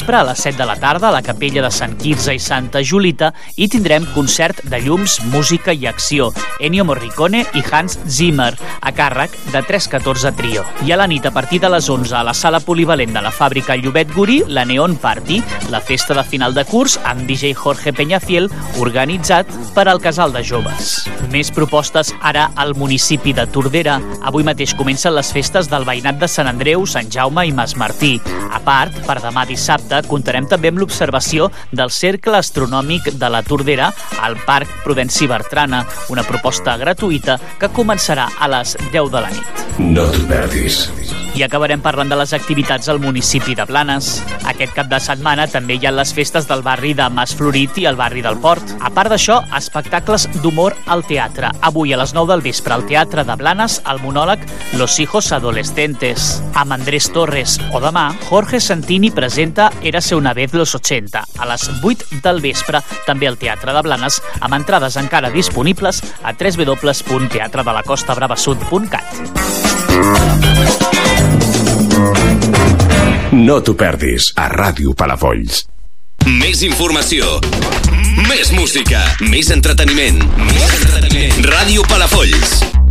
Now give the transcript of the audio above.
vespre, a les 7 de la tarda, a la capella de Sant Quirze i Santa Julita, hi tindrem concert de llums, música i acció, Ennio Morricone i Hans Zimmer, a càrrec de 314 Trio. I a la nit, a partir de les 11, a la sala polivalent de la fàbrica Llobet Gurí, la Neon Party, la festa de final de curs amb DJ Jorge Peñafiel, organitzat per al Casal de Joves. Més propostes ara al municipi de Tordera. Avui mateix comencen les festes del veïnat de Sant Andreu, Sant Jaume i Mas Martí. A part, per demà dissabte, comptarem també amb l'observació del Cercle Astronòmic de la Tordera al Parc Prudenci Bertrana, una proposta gratuïta que començarà a les 10 de la nit. No t'ho perdis. I acabarem parlant de les activitats al municipi de Blanes. Aquest cap de setmana també hi ha les festes del barri de Mas Florit i el barri del Port. A part d'això, espectacles d'humor al teatre. Avui a les 9 del vespre al Teatre de Blanes, el monòleg Los hijos adolescentes, amb Andrés Torres. O demà, Jorge Santini presenta Érase una vez los 80, a les 8 del vespre, també al Teatre de Blanes, amb entrades encara disponibles a www.teatredelacostabrava.sud.cat. No t'ho perdis, a Ràdio Palafolls. Més informació, més música, més entreteniment. Ràdio Palafolls.